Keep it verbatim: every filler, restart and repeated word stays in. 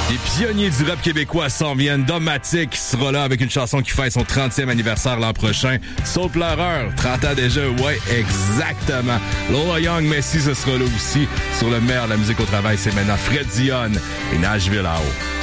Les pionniers du rap québécois s'en viennent. Domatic sera là avec une chanson qui fête son trentième anniversaire l'an prochain. Soul Pleureur, trente ans déjà, ouais, exactement. Lola Young, Messi, ce sera là aussi. Sur le meilleur de la musique au travail, c'est maintenant Fred Dion et Nashville à haut.